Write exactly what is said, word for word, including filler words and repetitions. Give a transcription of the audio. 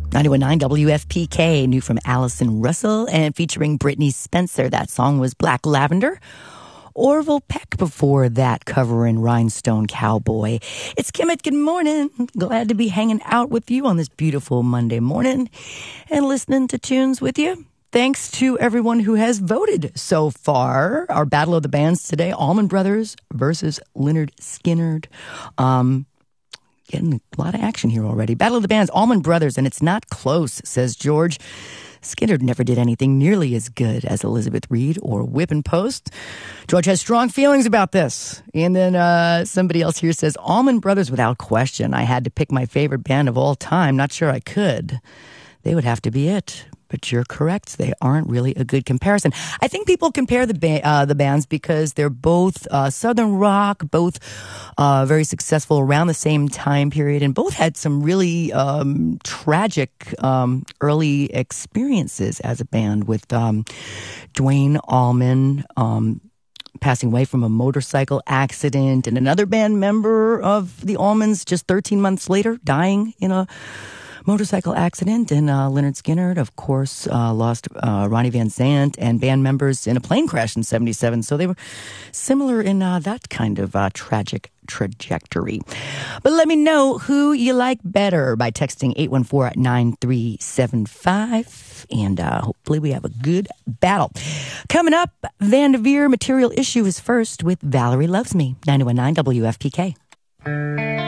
ninety-one point nine W F P K, new from Allison Russell and featuring Brittany Spencer. That song was Black Lavender. Orville Peck before that, covering Rhinestone Cowboy. It's Kimmett. Good morning. Glad to be hanging out with you on this beautiful Monday morning and listening to tunes with you. Thanks to everyone who has voted so far. Our Battle of the Bands today, Allman Brothers versus Lynyrd Skynyrd. Um, getting a lot of action here already. Battle of the Bands, Allman Brothers, and it's not close, says George. Skynyrd never did anything nearly as good as Elizabeth Reed or Whip and Post. George has strong feelings about this. And then uh, somebody else here says, Allman Brothers without question. I had to pick my favorite band of all time. Not sure I could. They would have to be it. But you're correct. They aren't really a good comparison. I think people compare the ba- uh, the bands because they're both uh, Southern rock, both uh, very successful around the same time period, and both had some really um, tragic um, early experiences as a band with um, Duane Allman um, passing away from a motorcycle accident, and another band member of the Allmans just thirteen months later dying in a motorcycle accident. And uh, Lynyrd Skynyrd, of course, uh, lost uh, Ronnie Van Zant and band members in a plane crash in seventy-seven. So they were similar in uh, that kind of uh, tragic trajectory. But let me know who you like better by texting eight one four, nine three seven five. And uh, hopefully we have a good battle. Coming up, Van Devere, Material Issue is first with Valerie Loves Me, ninety-one point nine W F P K.